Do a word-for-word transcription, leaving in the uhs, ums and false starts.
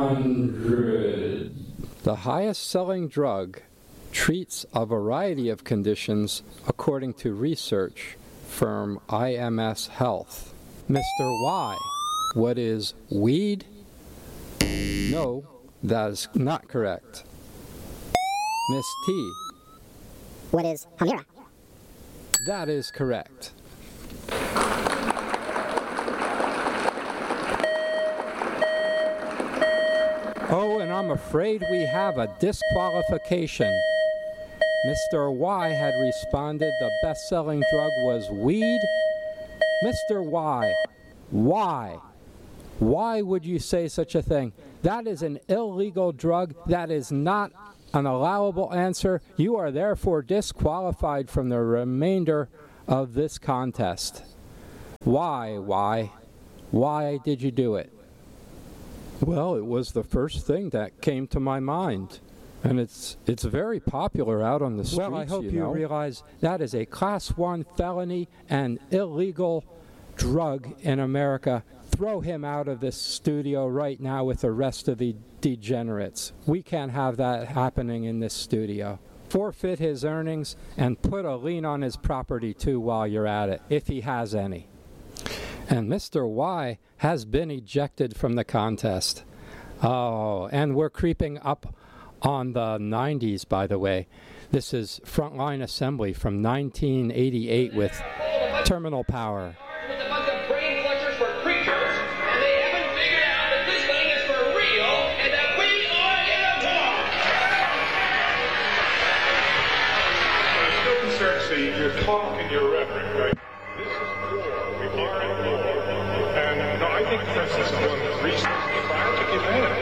hundred. The highest-selling drug treats a variety of conditions according to research firm I M S Health. Mister Y, what is weed? No, that is not correct. Miss T, what is Humira? That is correct. Oh, and I'm afraid we have a disqualification. Mister Y had responded the best-selling drug was weed. Mister Y, why? Why would you say such a thing? That is an illegal drug. That is not an allowable answer. You are therefore disqualified from the remainder of this contest. Why, why? Why did you do it? Well, it was the first thing that came to my mind. And it's it's very popular out on the streets, Well, I hope you, you know. realize that is a class one felony and illegal drug in America. Throw him out of this studio right now with the rest of the degenerates. We can't have that happening in this studio. Forfeit his earnings and put a lien on his property too while you're at it, if he has any. And Mister Y has been ejected from the contest. Oh, and we're creeping up on the nineties, by the way. This is Frontline Assembly from nineteen eighty-eight with Terminal Power. With a bunch of brain flushers for creatures, and they haven't figured out that this thing is for real, and that we are in a war. I'm still concerned, see, your talk and your rhetoric, right? This is war. We are in war. And, no, I think, for instance, one reason, if I have to give in,